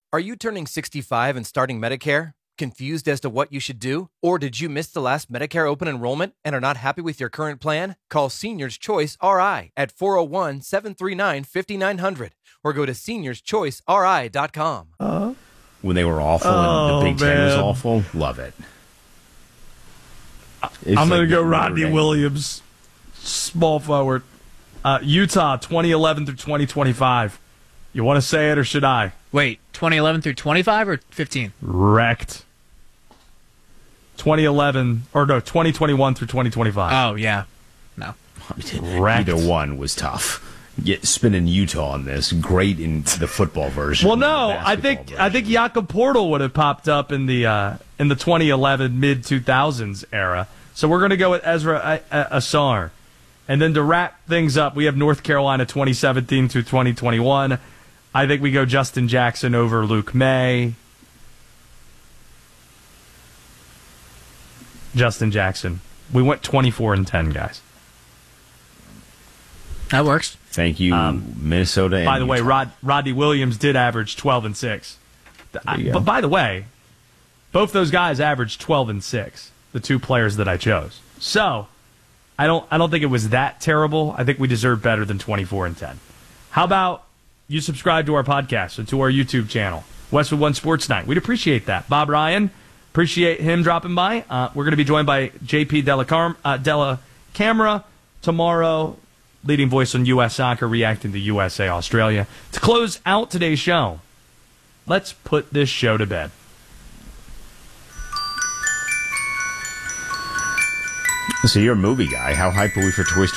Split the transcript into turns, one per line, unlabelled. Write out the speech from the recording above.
Are you turning 65 and starting Medicare? Confused as to what you should do? Or did you miss the last Medicare open enrollment and are not happy with your current plan? Call Seniors Choice RI at 401-739-5900 or go to seniorschoiceri.com.
When they were awful and the Big Ten was awful, love it.
I'm going to go Rodney Williams, small forward. Utah, 2011 through 2025. You want to say it or should I?
Wait, 2011 through 25 or 15?
Wrecked. 2021 through 2025.
Oh, yeah. No.
Wrecked.
Either one was tough. Spinning Utah on this, great in the football version.
Well, no, I think Jakob Portal would have popped up in the 2011 mid 2000s era. So we're going to go with Ezra Asar, and then to wrap things up, we have North Carolina 2017 through 2021. I think we go Justin Jackson over Luke May. Justin Jackson. We went 24-10, guys.
That works.
Thank you, Minnesota. And
by the way,
Utah.
Rodney Williams did average 12-6. But by the way, both those guys averaged 12-6. The two players that I chose. So I don't think it was that terrible. I think we deserve better than 24-10. How about you subscribe to our podcast and to our YouTube channel, Westwood One Sports Night? We'd appreciate that. Bob Ryan, appreciate him dropping by. We're going to be joined by JP Della Camera tomorrow. Leading voice on U.S. soccer, reacting to USA Australia. To close out today's show, let's put this show to bed.
So you're a movie guy. How hype are we for Toy Story